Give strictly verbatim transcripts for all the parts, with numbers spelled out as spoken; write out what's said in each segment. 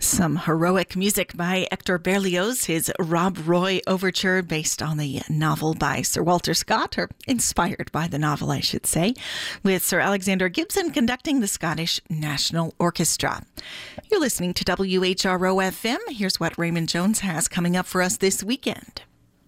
Some heroic music by Hector Berlioz, his Rob Roy Overture based on the novel by Sir Walter Scott, or inspired by the novel, I should say, with Sir Alexander Gibson conducting the Scottish National Orchestra. You're listening to W H R O F M. Here's what Raymond Jones has coming up for us this weekend.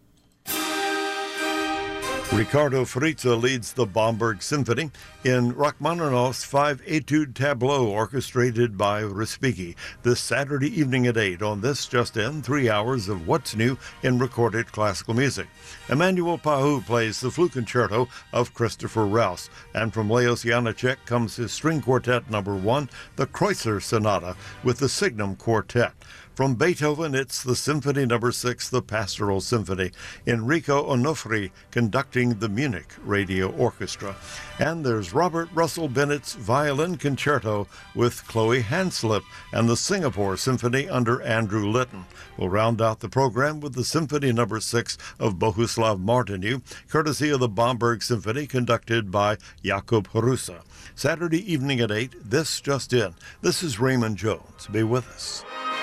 Ricardo Fritza leads the Bamberg Symphony in Rachmaninoff's five Etude Tableau, orchestrated by Respighi, this Saturday evening at eight on This Just In, three hours of what's new in recorded classical music. Emmanuel Pahou plays the Flute Concerto of Christopher Rouse, and from Leos Janáček comes his string quartet number one, the Kreutzer Sonata, with the Signum Quartet. From Beethoven, it's the Symphony number six, the Pastoral Symphony, Enrico Onofri conducting the Munich Radio Orchestra. And there's Robert Russell Bennett's Violin Concerto with Chloe Hanslip and the Singapore Symphony under Andrew Litton. We'll round out the program with the Symphony number six of Bohuslav Martinu, courtesy of the Bamberg Symphony, conducted by Jakub Hrusa. Saturday evening at eight, This Just In. This is Raymond Jones. Be with us.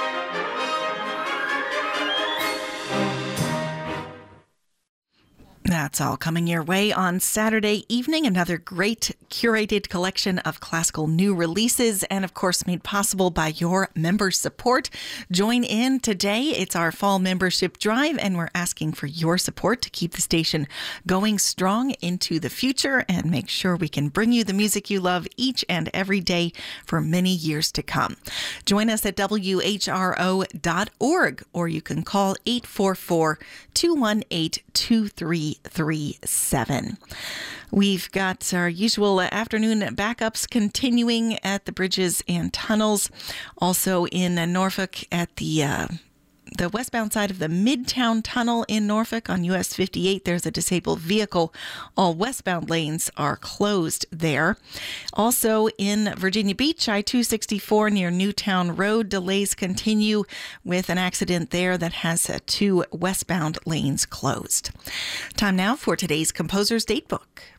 That's all coming your way on Saturday evening. Another great curated collection of classical new releases, and of course made possible by your member support. Join in today. It's our fall membership drive, and we're asking for your support to keep the station going strong into the future and make sure we can bring you the music you love each and every day for many years to come. Join us at W H R O dot org, or you can call eight four four, two one eight, two three three seven. We've got our usual afternoon backups continuing at the bridges and tunnels. Also in Norfolk at the uh, the westbound side of the Midtown Tunnel in Norfolk on U S fifty-eight, there's a disabled vehicle. All westbound lanes are closed there. Also in Virginia Beach, I two sixty-four near Newtown Road, delays continue with an accident there that has uh, two westbound lanes closed. Time now for today's Composer's Datebook.